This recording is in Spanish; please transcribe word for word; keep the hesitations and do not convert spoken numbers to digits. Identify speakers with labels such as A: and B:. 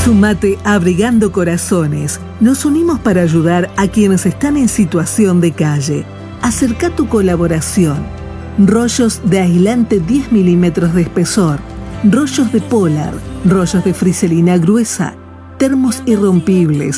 A: Sumate a Abrigando Corazones. Nos unimos para ayudar a quienes están en situación de calle. Acerca tu colaboración. Rollos de aislante diez milímetros de espesor, rollos de Polar, rollos de friselina gruesa, termos irrompibles,